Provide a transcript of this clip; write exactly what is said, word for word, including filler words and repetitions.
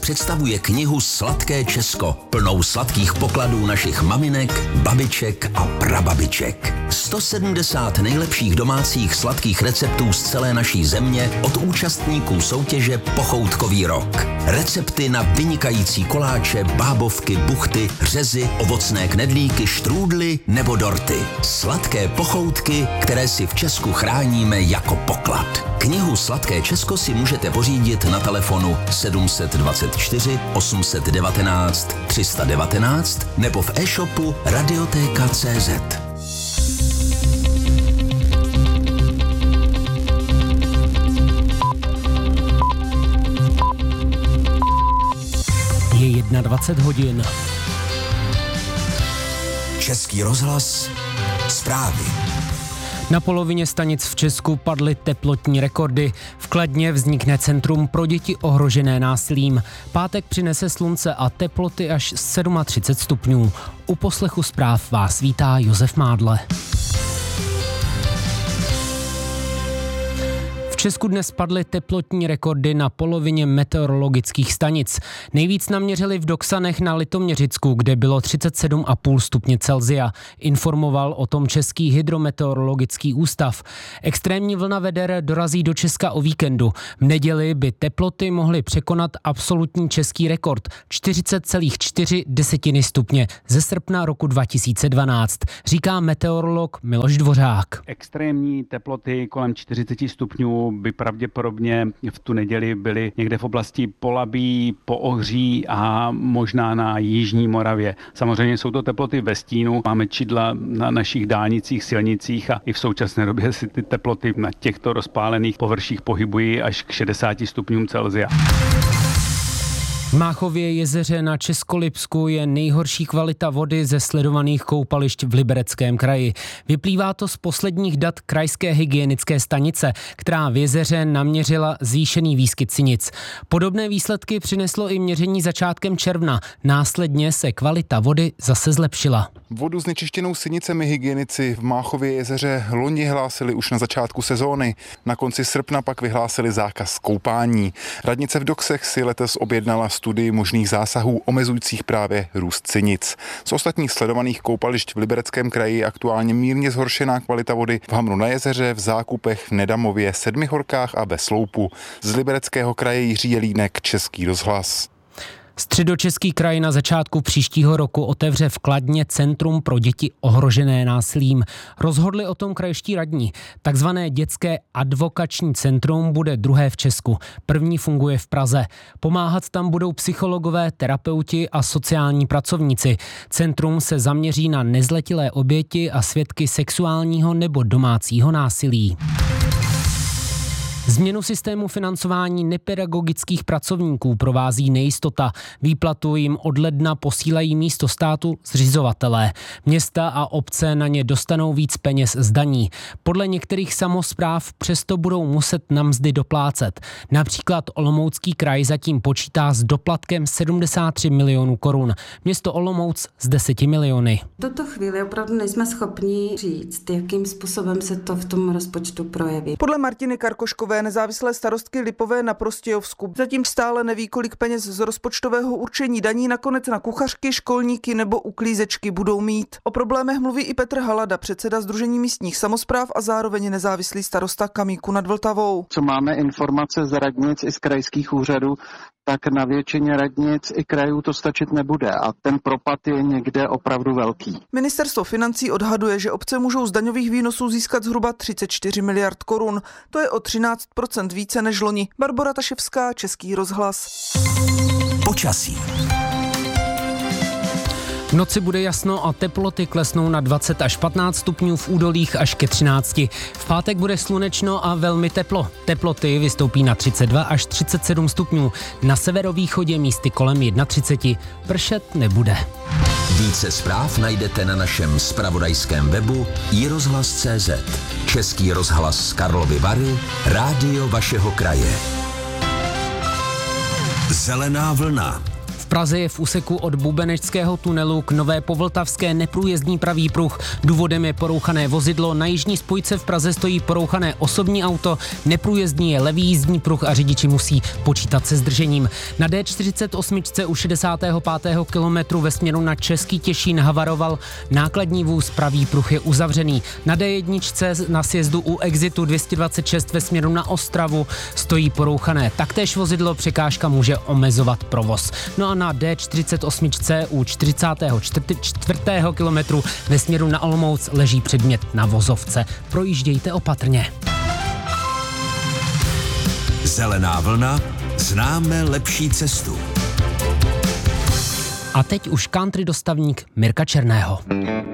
představuje knihu Sladké Česko, plnou sladkých pokladů našich maminek, babiček a prababiček. sto sedmdesát nejlepších domácích sladkých receptů z celé naší země od účastníků soutěže Pochoutkový rok. Recepty na vynikající koláče, bábovky, buchty, řezy, ovocné knedlíky, štrůdly nebo dorty. Sladké pochoutky, které si v Česku chráníme jako poklad. Knihu Sladké Česko si můžete pořídit na telefonu sedm dvacet čtyři osm set devatenáct tři sta devatenáct nebo v e-shopu radioteka tečka cé zet. Je dvacet jedna hodin. Český rozhlas, zprávy. Na polovině stanic v Česku padly teplotní rekordy. V Kladně vznikne centrum pro děti ohrožené násilím. Pátek přinese slunce a teploty až třicet sedm stupňů. U poslechu zpráv vás vítá Josef Mádle. V Česku dnes padly teplotní rekordy na polovině meteorologických stanic. Nejvíc naměřili v Doksanech na Litoměřicku, kde bylo třicet sedm celá pět stupně Celsia. Informoval o tom Český hydrometeorologický ústav. Extrémní vlna veder dorazí do Česka o víkendu. V neděli by teploty mohly překonat absolutní český rekord čtyřicet celá čtyři stupně ze srpna roku dva tisíce dvanáct, říká meteorolog Miloš Dvořák. Extrémní teploty kolem čtyřicet stupňů by pravděpodobně v tu neděli byly někde v oblasti Polabí, Poohří a možná na jižní Moravě. Samozřejmě jsou to teploty ve stínu, máme čidla na našich dálnicích, silnicích a i v současné době si ty teploty na těchto rozpálených površích pohybují až k šedesáti stupňům Celsia. V Máchově jezeře na Českolipsku je nejhorší kvalita vody ze sledovaných koupališť v Libereckém kraji. Vyplývá to z posledních dat krajské hygienické stanice, která v jezeře naměřila zvýšený výskyt sinic. Podobné výsledky přineslo i měření začátkem června. Následně se kvalita vody zase zlepšila. Vodu znečištěnou sinicemi hygienici v Máchově jezeře loni hlásili už na začátku sezóny. Na konci srpna pak vyhlásili zákaz koupání. Radnice v Doksech si letos objednala studii možných zásahů omezujících právě růst sinic. Z ostatních sledovaných koupališť v Libereckém kraji je aktuálně mírně zhoršená kvalita vody v Hamru na jezeře, v Zákupech, v Nedamově, Sedmihorkách a ve Sloupu. Z Libereckého kraje Jiří Jelínek, Český rozhlas. Středočeský kraj na začátku příštího roku otevře v Kladně centrum pro děti ohrožené násilím. Rozhodli o tom krajští radní. Takzvané dětské advokační centrum bude druhé v Česku. První funguje v Praze. Pomáhat tam budou psychologové, terapeuti a sociální pracovníci. Centrum se zaměří na nezletilé oběti a svědky sexuálního nebo domácího násilí. Změnu systému financování nepedagogických pracovníků provází nejistota. Výplatu jim od ledna posílají místo státu zřizovatelé. Města a obce na ně dostanou víc peněz z daní. Podle některých samospráv přesto budou muset na mzdy doplácet. Například Olomoucký kraj zatím počítá s doplatkem sedmdesát tři milionů korun. Město Olomouc s deseti miliony. V tuto chvíli opravdu nejsme schopni říct, jakým způsobem se to v tom rozpočtu projeví. Podle Martiny Karkoškové, nezávislé starostky Lipové na Prostějovsku, zatím stále neví, kolik peněz z rozpočtového určení daní nakonec na kuchařky, školníky nebo uklízečky budou mít. O problémech mluví i Petr Halada, předseda Sdružení místních samospráv a zároveň nezávislý starosta Kamíku nad Vltavou. Co máme informace z radnic i z krajských úřadů, tak na většině radnic i krajů to stačit nebude a ten propad je někde opravdu velký. Ministerstvo financí odhaduje, že obce můžou z daňových výnosů získat zhruba třicet čtyři miliard korun. To je o třináct procent více než loni. Barbora Taševská, Český rozhlas. Počasí. V noci bude jasno a teploty klesnou na dvacet až patnáct stupňů, v údolích až ke třinácti. V pátek bude slunečno a velmi teplo. Teploty vystoupí na třicet dva až třicet sedm stupňů. Na severovýchodě místy kolem třicet jedna. Pršet nebude. Více zpráv najdete na našem zpravodajském webu i rozhlas tečka cé zet. Český rozhlas Karlovy Vary, rádio vašeho kraje. Zelená vlna. Praze je v úseku od Bubeneckého tunelu k Nové Povltavské neprůjezdný pravý pruh. Důvodem je porouchané vozidlo. Na jižní spojce v Praze stojí porouchané osobní auto. Neprůjezdný je levý jízdní pruh a řidiči musí počítat se zdržením. Na D čtyřicet osm u šedesátého pátého kilometru ve směru na Český Těšín havaroval nákladní vůz, pravý pruh je uzavřený. Na D jedna na sjezdu u Exitu dvě stě dvacet šest ve směru na Ostravu stojí porouchané taktéž vozidlo, překážka může omezovat provoz. No a na D čtyřicet osm u čtyřicátého čtvrtého kilometru ve směru na Olomouc leží předmět na vozovce. Projíždějte opatrně. Zelená vlna, známe lepší cestu. A teď už country dostavník Mirka Černého.